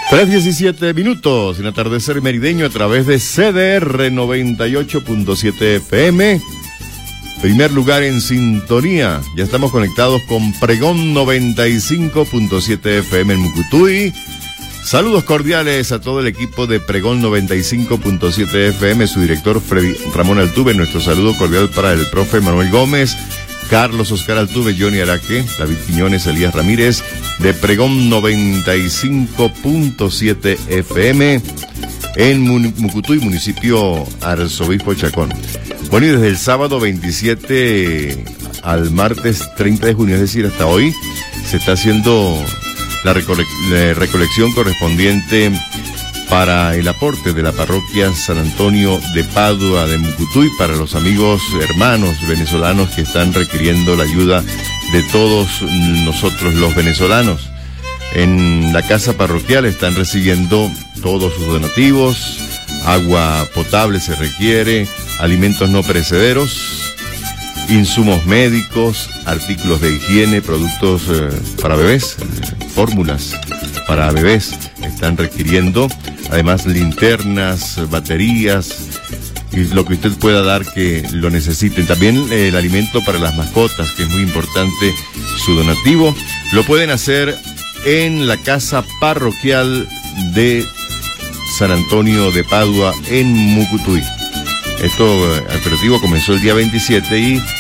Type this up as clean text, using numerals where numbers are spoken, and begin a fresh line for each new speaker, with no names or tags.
3:17 en atardecer merideño a través de CDR 98.7 FM. Primer lugar en sintonía. Ya estamos conectados con Pregón 95.7 FM en Mucutuy. Saludos cordiales a todo el equipo de Pregón 95.7 FM, su director Freddy Ramón Altuve. Nuestro saludo cordial para el profe Manuel Gómez, Carlos Oscar Altuve, Johnny Araque, David Quiñones, Elías Ramírez, de Pregón 95.7 FM en Mucutuy, municipio Arzobispo Chacón. Bueno, y desde el sábado 27 al martes 30 de junio, es decir, hasta hoy, se está haciendo la recolección correspondiente para el aporte de la parroquia San Antonio de Padua de Mucutuy para los amigos hermanos venezolanos que están requiriendo la ayuda de todos nosotros los venezolanos. En la casa parroquial están recibiendo todos sus donativos, agua potable se requiere, alimentos no perecederos, insumos médicos, artículos de higiene, productos para bebés, fórmulas para bebés están requiriendo, además linternas, baterías y lo que usted pueda dar que lo necesiten. También el alimento para las mascotas, que es muy importante su donativo. Lo pueden hacer en la casa parroquial de San Antonio de Padua en Mucutuy. Esto, el operativo comenzó el día 27 y